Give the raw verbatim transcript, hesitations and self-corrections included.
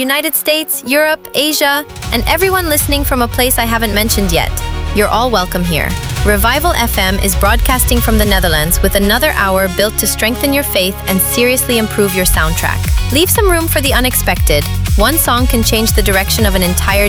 United States, Europe, Asia, and everyone listening from a place I haven't mentioned yet. You're all welcome here. Revival F M is broadcasting from the Netherlands with another hour built to strengthen your faith and seriously improve your soundtrack. Leave some room for the unexpected. One song can change the direction of an entire